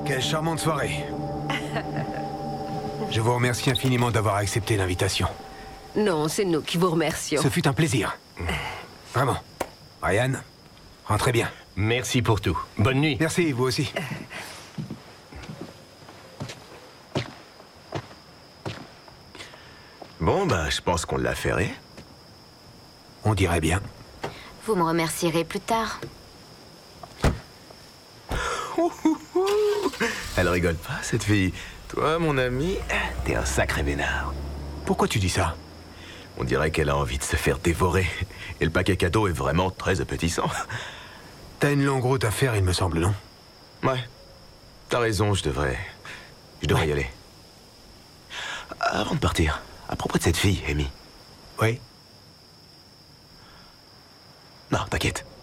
Quelle charmante soirée. Je vous remercie infiniment d'avoir accepté l'invitation. Non, c'est nous qui vous remercions. Ce fut un plaisir. Vraiment. Ryan, rentrez bien. Merci pour tout. Bonne nuit. Merci, vous aussi. Bon, bah, je pense qu'on l'a ferré. On dirait bien. Vous me remercierez plus tard. Elle rigole pas, cette fille. Toi, mon ami, t'es un sacré vénard. Pourquoi tu dis ça? On dirait qu'elle a envie de se faire dévorer. Et le paquet cadeau est vraiment très appétissant. T'as une longue route à faire, il me semble, non? Ouais. T'as raison, je devrais y aller. Avant de partir, à propos de cette fille, Amy. Oui. Non, t'inquiète.